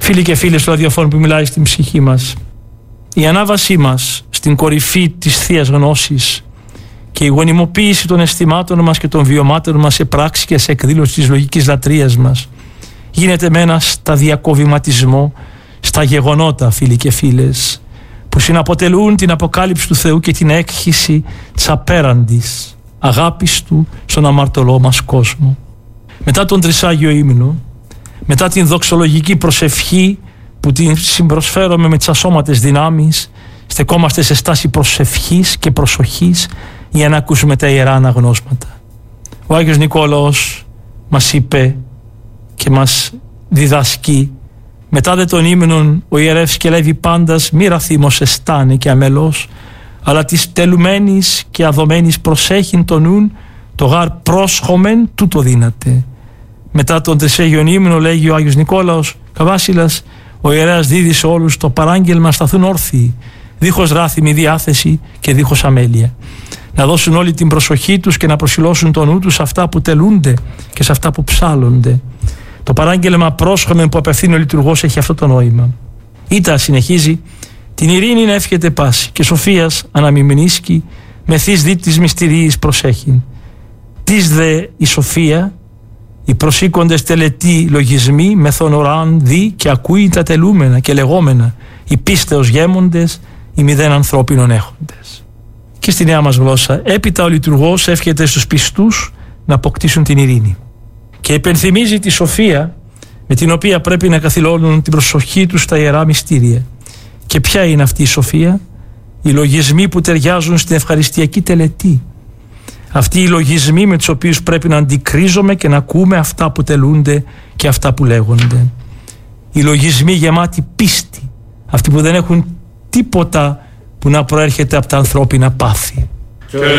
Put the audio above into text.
Φίλοι και φίλες του ραδιοφώνου που μιλάει στην ψυχή μας, η ανάβασή μας στην κορυφή της Θείας Γνώσης και η γονιμοποίηση των αισθημάτων μας και των βιωμάτων μας σε πράξη και σε εκδήλωση της λογικής λατρείας μας γίνεται με ένα σταδιακό βηματισμό στα γεγονότα, φίλοι και φίλες, που συναποτελούν την αποκάλυψη του Θεού και την έκχυση της απέραντης αγάπης Του στον αμαρτωλό μας κόσμο. Μετά τον Τρισάγιο Ύμνο, μετά την δοξολογική προσευχή που την συμπροσφέρομαι με τις ασώματες δυνάμεις, στεκόμαστε σε στάση προσευχής και προσοχής για να ακούσουμε τα ιερά αναγνώσματα. Ο Άγιος Νικόλαος μας είπε και μας διδασκεί: μετά δε των ύμνων ο ιερεύς σκελεύει πάντας μη ραθήμος αισθάνε και αμελός, αλλά της τελουμένης και αδομένης προσέχειν τον νουν, το γάρ πρόσχομεν τούτο δύναται. Μετά τον Τρισάγιον Ύμνο, λέγει ο Άγιος Νικόλαος Καβάσιλας, ο ιερέας δίδει σε όλους το παράγγελμα να σταθούν όρθιοι, δίχως ράθιμη διάθεση και δίχως αμέλεια. Να δώσουν όλη την προσοχή τους και να προσιλώσουν το νου τους σε αυτά που τελούνται και σε αυτά που ψάλλονται. Το παράγγελμα πρόσχομεν που απευθύνει ο λειτουργός έχει αυτό το νόημα. Ήτα, συνεχίζει, την ειρήνη να εύχεται πάση και σοφίας αναμιμνίσκει μεθύς δι της μυστηρίης προσέχειν. Τις δε η σοφία, οι προσήκοντες τελετοί λογισμοί μεθονοράν δι και ακούει τα τελούμενα και λεγόμενα, οι πίστεως γέμοντες, οι μηδέν ανθρώπινων έχοντες. Και στη νέα μας γλώσσα, έπειτα ο λειτουργός εύχεται στους πιστούς να αποκτήσουν την ειρήνη. Και υπενθυμίζει τη σοφία με την οποία πρέπει να καθυλώνουν την προσοχή τους στα ιερά μυστήρια. Και ποια είναι αυτή η σοφία? Οι λογισμοί που ταιριάζουν στην ευχαριστιακή τελετή. Αυτοί οι λογισμοί με τους οποίους πρέπει να αντικρίζουμε και να ακούμε αυτά που τελούνται και αυτά που λέγονται. Οι λογισμοί γεμάτοι πίστη, αυτοί που δεν έχουν τίποτα που να προέρχεται από τα ανθρώπινα πάθη.